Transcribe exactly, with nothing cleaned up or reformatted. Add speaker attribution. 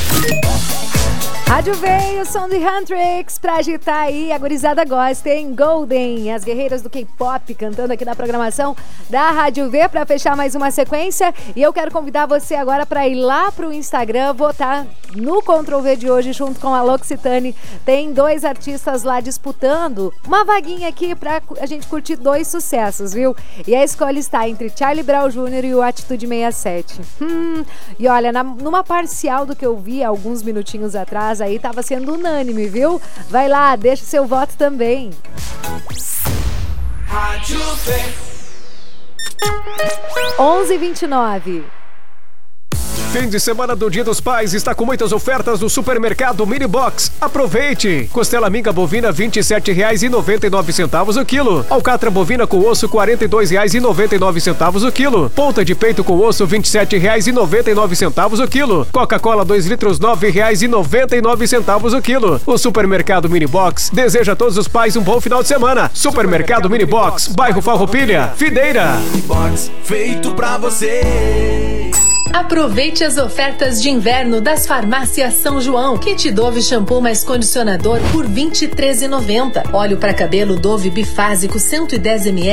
Speaker 1: Rádio veio, som de Huntrix pra agitar aí, a gurizada gosta, hein? Golden, as guerreiras do K-pop cantando aqui na programação da Rádio V pra fechar mais uma sequência. E eu quero convidar você agora pra ir lá pro Instagram, votar no Control V de hoje junto com a L'Occitane. Tem dois artistas lá disputando uma vaguinha aqui pra a gente curtir dois sucessos, viu? E a escolha está entre Charlie Brown Júnior e o Atitude sessenta e sete. Hum, e olha, na, numa parcial do que eu vi alguns minutinhos atrás, aí tava sendo unânime, viu? Vai lá, deixa seu voto também.
Speaker 2: Rádio V.
Speaker 1: onze e vinte e nove.
Speaker 3: Fim de semana do Dia dos Pais está com muitas ofertas no supermercado Mini Box. Aproveite! Costela minga bovina vinte e sete reais e noventa e nove centavos o quilo. Alcatra bovina com osso quarenta e dois reais e noventa e nove centavos o quilo. Ponta de peito com osso vinte e sete reais e noventa e nove centavos o quilo. Coca-Cola dois litros nove reais e noventa e nove centavos o quilo. O supermercado Mini Box deseja a todos os pais um bom final de semana. Supermercado Mini Box, bairro Farroupilha, Videira.
Speaker 2: Mini Box, feito pra você.
Speaker 4: Aproveite as ofertas de inverno das farmácias São João. Kit Dove shampoo mais condicionador por vinte e três reais e noventa centavos. Óleo para cabelo Dove bifásico cento e dez mililitros